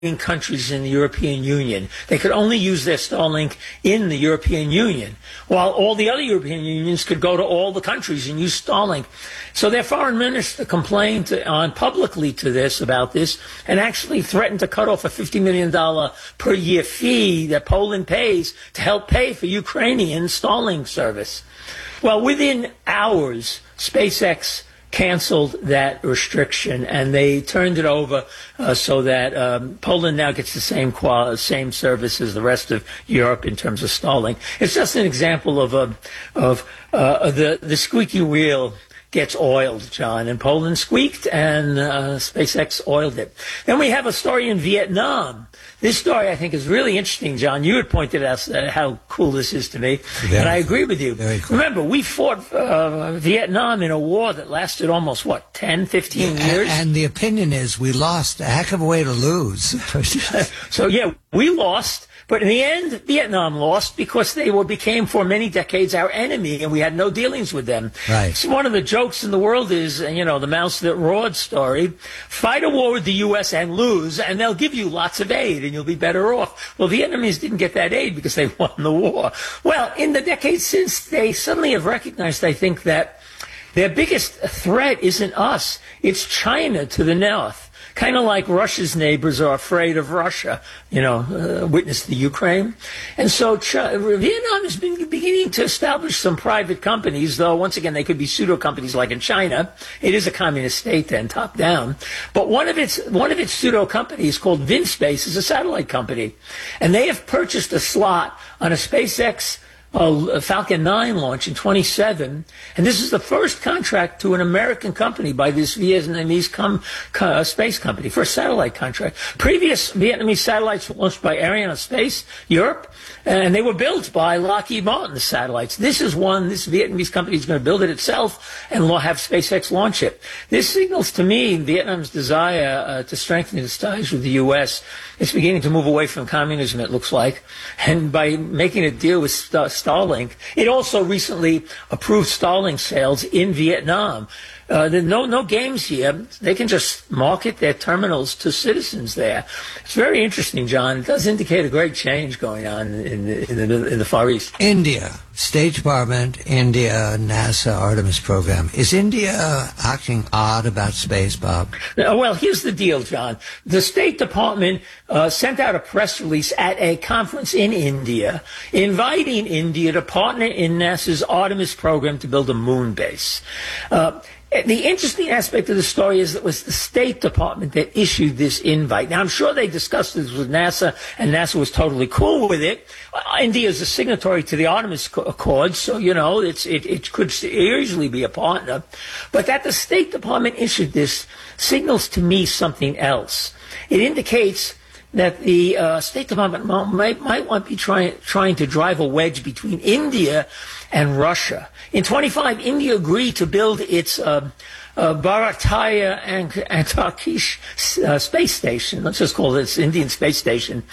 countries in the European Union. They could only use their Starlink in the European Union, while all the other European unions could go to all the countries and use Starlink. So their foreign minister complained publicly to this about this and actually threatened to cut off a $50 million per year fee that Poland pays to help pay for Ukrainian Starlink service. Well, within hours, SpaceX canceled that restriction, and they turned it over so that Poland now gets the same service as the rest of Europe in terms of Starlink. It's just an example of the squeaky wheel gets oiled, John, and Poland squeaked, and SpaceX oiled it. Then we have a story in Vietnam. This story, I think, is really interesting, John. You had pointed out how cool this is to me, and I agree with you. Very cool. Remember, we fought Vietnam in a war that lasted almost, 10, 15 years? And the opinion is we lost a heck of a way to lose. So, yeah, we lost. But in the end, Vietnam lost because they became for many decades our enemy, and we had no dealings with them. Right. So one of the jokes in the world is, the mouse that roared story. Fight a war with the U.S. and lose, and they'll give you lots of aid, and you'll be better off. Well, Vietnamese didn't get that aid because they won the war. Well, in the decades since, they suddenly have recognized, I think, that their biggest threat isn't us. It's China to the north. Kind of like Russia's neighbors are afraid of Russia, witness the Ukraine. And so Vietnam has been beginning to establish some private companies, though, once again, they could be pseudo-companies like in China. It is a communist state then, top down. But one of its pseudo-companies called VinSpace is a satellite company. And they have purchased a slot on a SpaceX Falcon 9 launch in 27, and this is the first contract to an American company by this Vietnamese space company for a satellite contract. Previous Vietnamese satellites were launched by Arianespace, Europe, and they were built by Lockheed Martin, the satellites. This Vietnamese company is going to build it itself and have SpaceX launch it. This signals to me Vietnam's desire to strengthen its ties with the U.S. It's beginning to move away from communism, it looks like, and by making a deal with Starlink. It also recently approved Starlink sales in Vietnam. There are no games here. They can just market their terminals to citizens there. It's very interesting, John. It does indicate a great change going on in the Far East. India, State Department, India, NASA, Artemis program. Is India acting odd about space, Bob? Well, here's the deal, John. The State Department sent out a press release at a conference in India inviting India to partner in NASA's Artemis program to build a moon base. The interesting aspect of the story is that it was the State Department that issued this invite. Now, I'm sure they discussed this with NASA, and NASA was totally cool with it. India is a signatory to the Artemis Accord, so, it could easily be a partner. But that the State Department issued this signals to me something else. It indicates that the State Department might want to be trying to drive a wedge between India and Russia. In 25, India agreed to build its Bharatiya Antarctic space station, let's just call it its Indian space station,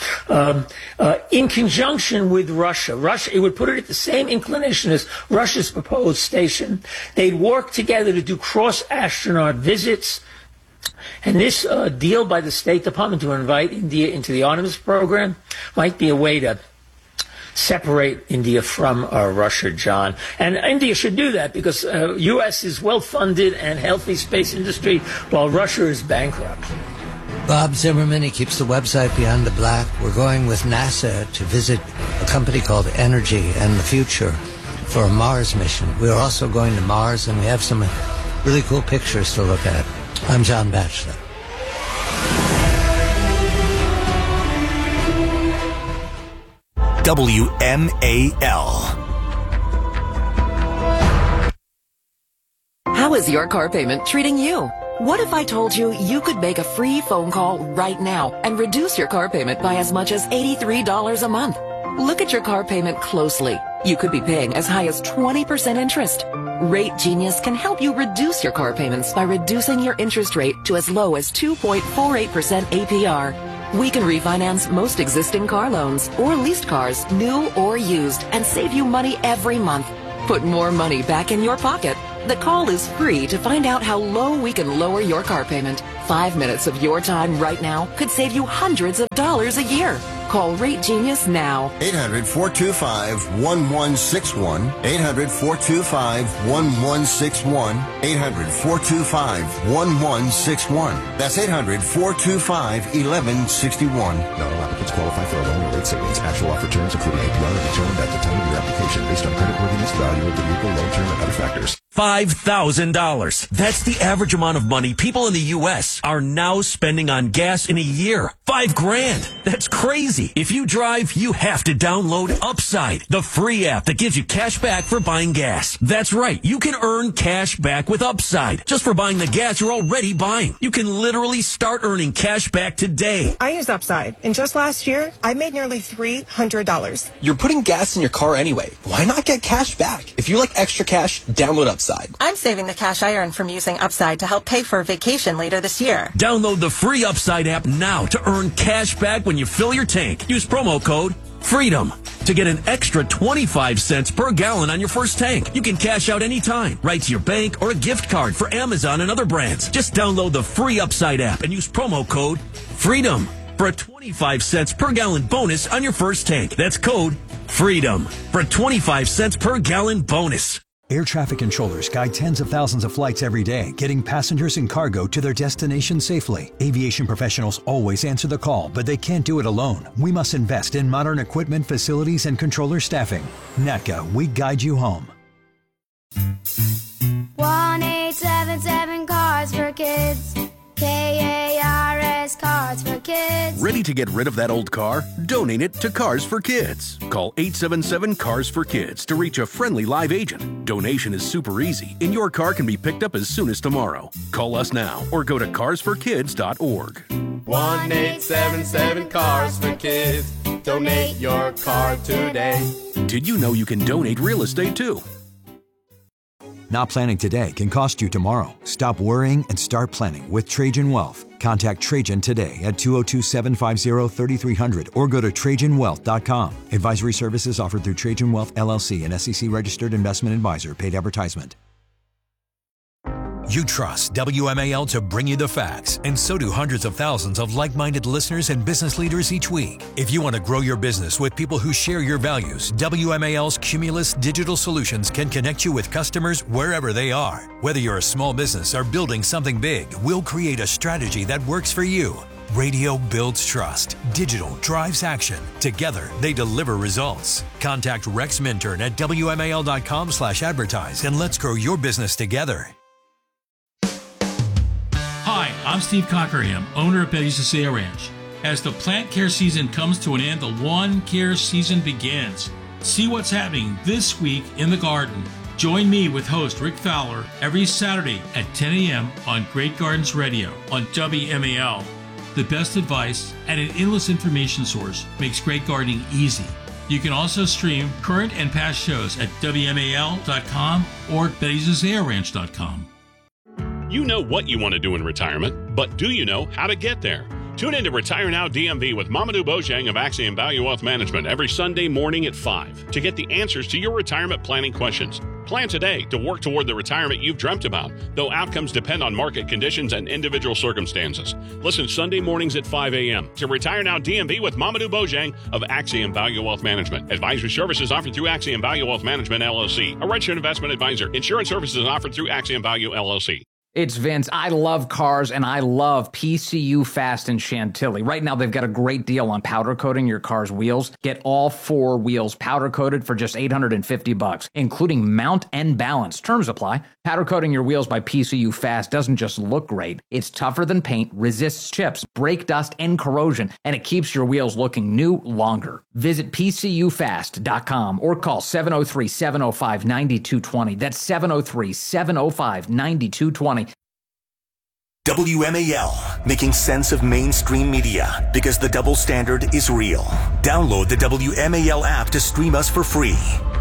in conjunction with Russia. It would put it at the same inclination as Russia's proposed station. They'd work together to do cross-astronaut visits. And this deal by the State Department to invite India into the Artemis program might be a way to separate India from Russia, John. And India should do that because U.S. is well-funded and healthy space industry while Russia is bankrupt. Bob Zimmerman, he keeps the website Beyond the Black. We're going with NASA to visit a company called Energy and the Future for a Mars mission. We're also going to Mars, and we have some really cool pictures to look at. I'm John Batchelor. WMAL. How is your car payment treating you? What if I told you you could make a free phone call right now and reduce your car payment by as much as $83 a month? Look at your car payment closely. You could be paying as high as 20% interest. Rate Genius can help you reduce your car payments by reducing your interest rate to as low as 2.48% APR. We can refinance most existing car loans or leased cars, new or used, and save you money every month. Put more money back in your pocket. The call is free to find out how low we can lower your car payment. 5 minutes of your time right now could save you hundreds of dollars a year. Call Rate Genius now. 800-425-1161. 800-425-1161. 800-425-1161. That's 800-425-1161. Not all applicants qualify for a loan or rate savings. Actual offer terms, including APR, are determined at the time of your application based on creditworthiness, value of the vehicle, loan term, and other factors. $5,000. That's the average amount of money people in the U.S. are now spending on gas in a year. $5,000. That's crazy. If you drive, you have to download Upside, the free app that gives you cash back for buying gas. That's right. You can earn cash back with Upside just for buying the gas you're already buying. You can literally start earning cash back today. I use Upside, and just last year, I made nearly $300. You're putting gas in your car anyway. Why not get cash back? If you like extra cash, download Upside. I'm saving the cash I earn from using Upside to help pay for a vacation later this year. Download the free Upside app now to earn cash back when you fill your tank. Use promo code FREEDOM to get an extra 25 cents per gallon on your first tank. You can cash out anytime, right to your bank or a gift card for Amazon and other brands. Just download the free Upside app and use promo code FREEDOM for a 25 cents per gallon bonus on your first tank. That's code FREEDOM for a 25 cents per gallon bonus. Air traffic controllers guide tens of thousands of flights every day, getting passengers and cargo to their destination safely. Aviation professionals always answer the call, but they can't do it alone. We must invest in modern equipment, facilities, and controller staffing. NATCA, we guide you home. 1-877 Cars for Kids. KARS Cars for Kids. Ready to get rid of that old car? Donate it to Cars for Kids. Call 877 Cars for Kids to reach a friendly live agent. Donation is super easy, and your car can be picked up as soon as tomorrow. Call us now or go to carsforkids.org. 1-877 Cars for Kids. Donate your car today. Did you know you can donate real estate too? Not planning today can cost you tomorrow. Stop worrying and start planning with Trajan Wealth. Contact Trajan today at 202-750-3300 or go to TrajanWealth.com. Advisory services offered through Trajan Wealth LLC, an SEC-registered investment advisor. Paid advertisement. You trust WMAL to bring you the facts, and so do hundreds of thousands of like-minded listeners and business leaders each week. If you want to grow your business with people who share your values, WMAL's Cumulus Digital Solutions can connect you with customers wherever they are. Whether you're a small business or building something big, we'll create a strategy that works for you. Radio builds trust. Digital drives action. Together, they deliver results. Contact Rex Minturn at WMAL.com/advertise and let's grow your business together. Hi, I'm Steve Cockerham, owner of Betty's Isaiah Ranch. As the plant care season comes to an end, the lawn care season begins. See what's happening this week in the garden. Join me with host Rick Fowler every Saturday at 10 a.m. on Great Gardens Radio on WMAL. The best advice and an endless information source makes great gardening easy. You can also stream current and past shows at WMAL.com or Betty'sIsaiahRanch.com. You know what you want to do in retirement, but do you know how to get there? Tune in to Retire Now DMV with Mamadou Bojang of Axiom Value Wealth Management every Sunday morning at 5 to get the answers to your retirement planning questions. Plan today to work toward the retirement you've dreamt about, though outcomes depend on market conditions and individual circumstances. Listen Sunday mornings at 5 a.m. to Retire Now DMV with Mamadou Bojang of Axiom Value Wealth Management. Advisory services offered through Axiom Value Wealth Management, LLC, a registered investment advisor. Insurance services offered through Axiom Value, LLC. It's Vince. I love cars, and I love PCU Fast in Chantilly. Right now, they've got a great deal on powder coating your car's wheels. Get all 4 wheels powder coated for just $850, including mount and balance. Terms apply. Powder coating your wheels by PCU Fast doesn't just look great. It's tougher than paint, resists chips, brake dust, and corrosion, and it keeps your wheels looking new longer. Visit PCUfast.com or call 703-705-9220. That's 703-705-9220. WMAL, making sense of mainstream media because the double standard is real. Download the WMAL app to stream us for free.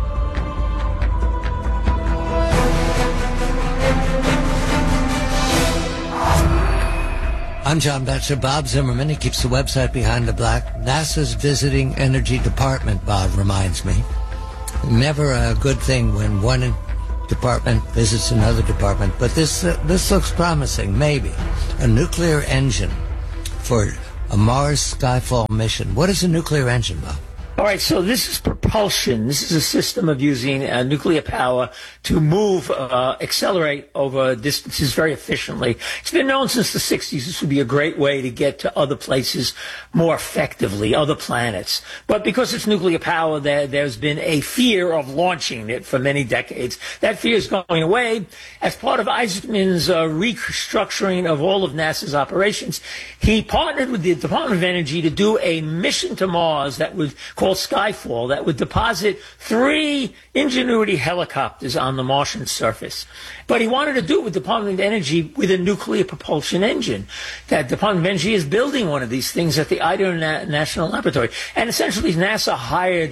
I'm John Batchelor. Bob Zimmerman, he keeps the website Behind the Black. NASA's visiting energy department, Bob reminds me. Never a good thing when one department visits another department. But this looks promising, maybe. A nuclear engine for a Mars Skyfall mission. What is a nuclear engine, Bob? All right, so this is propulsion. This is a system of using nuclear power to move, accelerate over distances very efficiently. It's been known since the 60s this would be a great way to get to other places more effectively, other planets. But because it's nuclear power, there's been a fear of launching it for many decades. That fear is going away. As part of Isaacman's restructuring of all of NASA's operations, he partnered with the Department of Energy to do a mission to Mars that would called Skyfall that would deposit 3 Ingenuity helicopters on the Martian surface. But he wanted to do it with the Department of Energy with a nuclear propulsion engine. That Department of Energy is building one of these things at the Idaho National Laboratory. And essentially NASA hired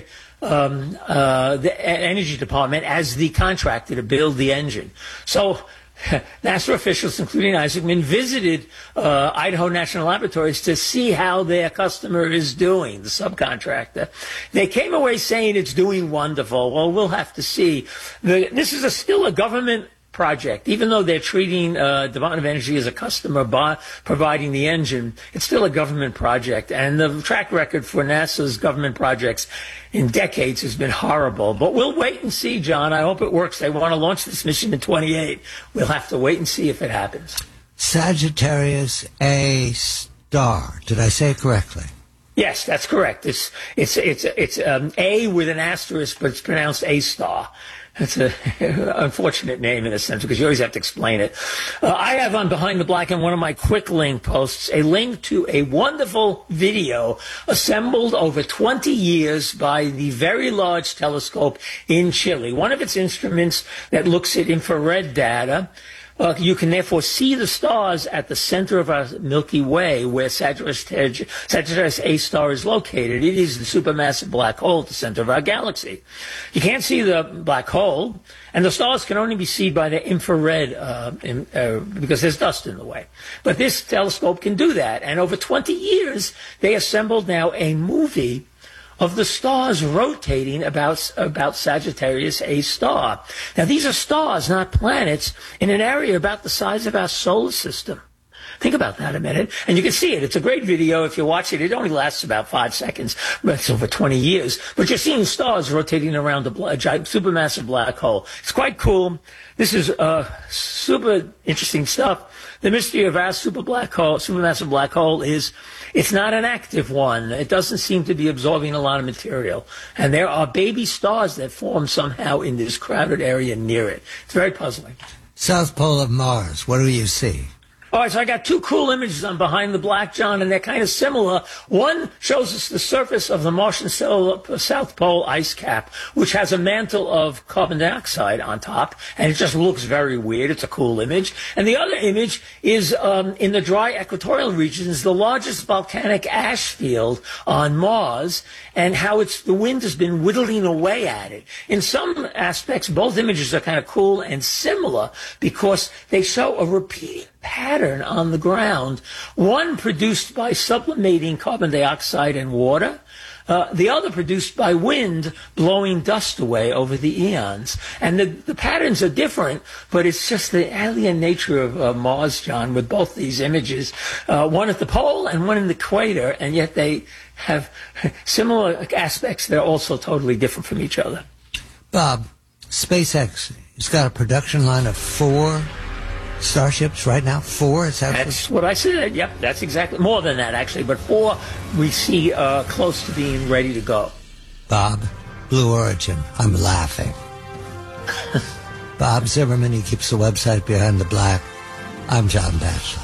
the Energy Department as the contractor to build the engine. So NASA officials, including Isaacman, visited Idaho National Laboratories to see how their customer is doing, the subcontractor. They came away saying it's doing wonderful. Well, we'll have to see. This is still a government project. Even though they're treating Department of Energy as a customer by providing the engine, it's still a government project. And the track record for NASA's government projects in decades has been horrible. But we'll wait and see, John. I hope it works. They want to launch this mission in 28. We'll have to wait and see if it happens. Sagittarius A star. Did I say it correctly? Yes, that's correct. It's A with an asterisk, but it's pronounced A star. That's an unfortunate name in a sense because you always have to explain it. I have on Behind the Black in one of my quick link posts a link to a wonderful video assembled over 20 years by the Very Large Telescope in Chile. One of its instruments that looks at infrared data. You can therefore see the stars at the center of our Milky Way, where Sagittarius A star is located. It is the supermassive black hole at the center of our galaxy. You can't see the black hole, and the stars can only be seen by the infrared because there's dust in the way. But this telescope can do that, and over 20 years, they assembled now a movie of the stars rotating about Sagittarius A star. Now, these are stars, not planets, in an area about the size of our solar system. Think about that a minute, and you can see it. It's a great video. If you watch it, it only lasts about 5 seconds, but it's over 20 years. But you're seeing stars rotating around a giant supermassive black hole. It's quite cool. This is super interesting stuff. The mystery of our supermassive black hole is it's not an active one. It doesn't seem to be absorbing a lot of material. And there are baby stars that form somehow in this crowded area near it. It's very puzzling. South Pole of Mars, what do you see? All right, so I got 2 cool images on Behind the Black, John, and they're kind of similar. One shows us the surface of the Martian South Pole ice cap, which has a mantle of carbon dioxide on top, and it just looks very weird. It's a cool image. And the other image is in the dry equatorial regions, the largest volcanic ash field on Mars, and how the wind has been whittling away at it. In some aspects, both images are kind of cool and similar because they show a repeating pattern on the ground, one produced by sublimating carbon dioxide and water, the other produced by wind blowing dust away over the eons. And the patterns are different, but it's just the alien nature of Mars, John, with both these images, one at the pole and one in the equator, and yet they have similar aspects. They're also totally different from each other. Bob, SpaceX has got a production line of 4 Starships right now? 4? That's what I said. Yep, that's exactly. More than that, actually. But 4 we see close to being ready to go. Bob, Blue Origin. I'm laughing. Bob Zimmerman, he keeps the website Behind the Black. I'm John Batchelor.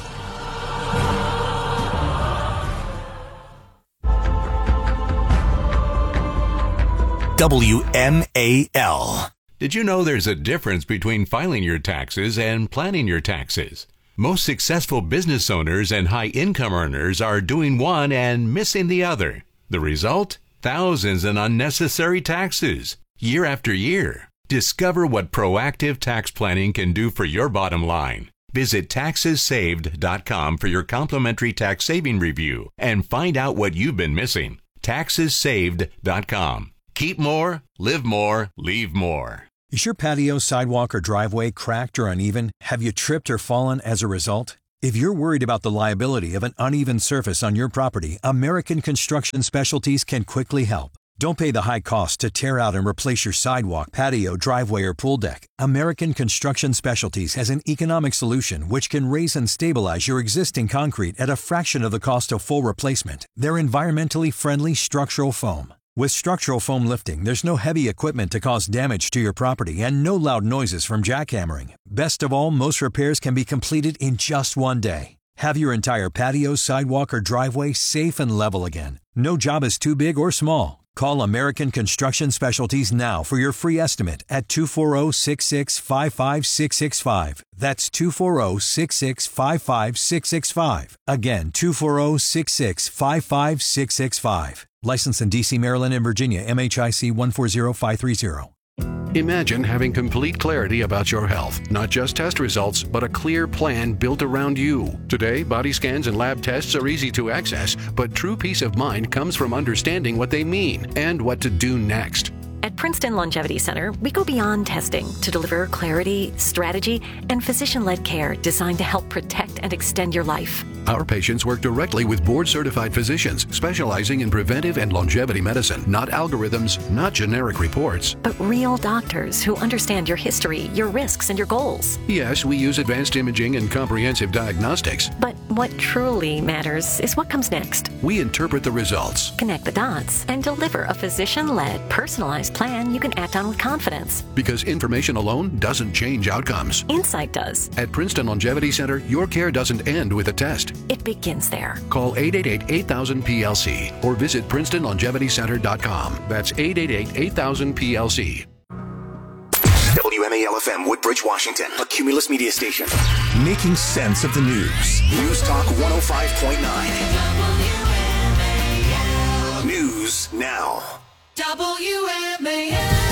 WMAL. Did you know there's a difference between filing your taxes and planning your taxes? Most successful business owners and high-income earners are doing one and missing the other. The result? Thousands in unnecessary taxes, year after year. Discover what proactive tax planning can do for your bottom line. Visit TaxesSaved.com for your complimentary tax saving review and find out what you've been missing. TaxesSaved.com. Keep more, live more, leave more. Is your patio, sidewalk, or driveway cracked or uneven? Have you tripped or fallen as a result? If you're worried about the liability of an uneven surface on your property, American Construction Specialties can quickly help. Don't pay the high cost to tear out and replace your sidewalk, patio, driveway, or pool deck. American Construction Specialties has an economic solution which can raise and stabilize your existing concrete at a fraction of the cost of full replacement. They're environmentally friendly structural foam. With structural foam lifting, there's no heavy equipment to cause damage to your property and no loud noises from jackhammering. Best of all, most repairs can be completed in just one day. Have your entire patio, sidewalk, or driveway safe and level again. No job is too big or small. Call American Construction Specialties now for your free estimate at 240-665-5665. That's 240-665-5665. Again, 240-665-5665. Licensed in D.C., Maryland, and Virginia, MHIC 140530. Imagine having complete clarity about your health, not just test results, but a clear plan built around you. Today, body scans and lab tests are easy to access, but true peace of mind comes from understanding what they mean and what to do next. At Princeton Longevity Center, we go beyond testing to deliver clarity, strategy, and physician-led care designed to help protect and extend your life. Our patients work directly with board-certified physicians specializing in preventive and longevity medicine, not algorithms, not generic reports. But real doctors who understand your history, your risks, and your goals. Yes, we use advanced imaging and comprehensive diagnostics. But what truly matters is what comes next. We interpret the results, connect the dots, and deliver a physician-led, personalized plan you can act on with confidence. Because information alone doesn't change outcomes. Insight does. At Princeton Longevity Center, your care doesn't end with a test. It begins there. Call 888-8000-PLC or visit PrincetonLongevityCenter.com. That's 888-8000-PLC. WMAL-FM, Woodbridge, Washington, a Cumulus media station. Making sense of the news. News Talk 105.9. News now. WMAL.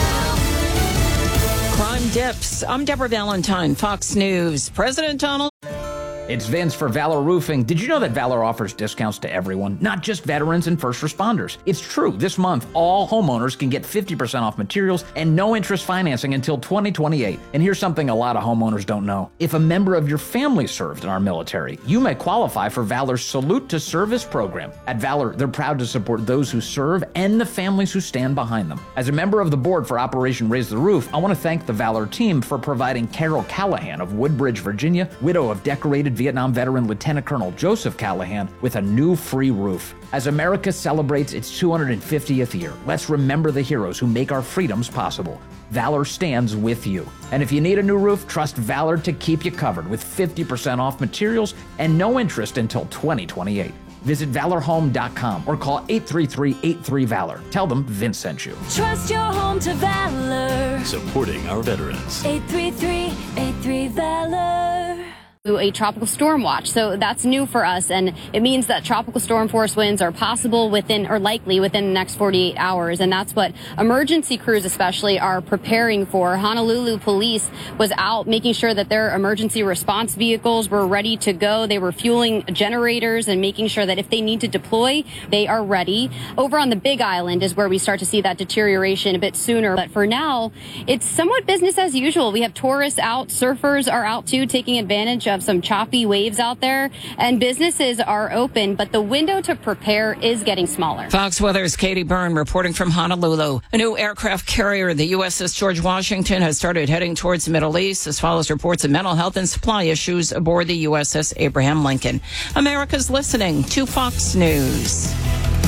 Crime dips. I'm Deborah Valentine, Fox News. President Donald. It's Vince for Valor Roofing. Did you know that Valor offers discounts to everyone, not just veterans and first responders? It's true. This month, all homeowners can get 50% off materials and no interest financing until 2028. And here's something a lot of homeowners don't know. If a member of your family served in our military, you may qualify for Valor's Salute to Service program. At Valor, they're proud to support those who serve and the families who stand behind them. As a member of the board for Operation Raise the Roof, I want to thank the Valor team for providing Carol Callahan of Woodbridge, Virginia, widow of decorated Vietnam veteran Lieutenant Colonel Joseph Callahan, with a new free roof. As America celebrates its 250th year, let's remember the heroes who make our freedoms possible. Valor stands with you. And if you need a new roof, trust Valor to keep you covered with 50% off materials and no interest until 2028. Visit ValorHome.com or call 833-83-VALOR. Tell them Vince sent you. Trust your home to Valor. Supporting our veterans. 833-83-VALOR. A tropical storm watch. So that's new for us, and it means that tropical storm force winds are possible within, or likely within, the next 48 hours. And that's what emergency crews especially are preparing for. Honolulu police was out making sure that their emergency response vehicles were ready to go. They were fueling generators and making sure that if they need to deploy, they are ready. Over on the Big Island is where we start to see that deterioration a bit sooner. But for now, it's somewhat business as usual. We have tourists out, surfers are out too, taking advantage of some choppy waves out there, and businesses are open, but the window to prepare is getting smaller. Fox Weather's Katie Byrne reporting from Honolulu. A new aircraft carrier, the USS George Washington, has started heading towards the Middle East as follows reports of mental health and supply issues aboard the USS Abraham Lincoln. America's listening to Fox News.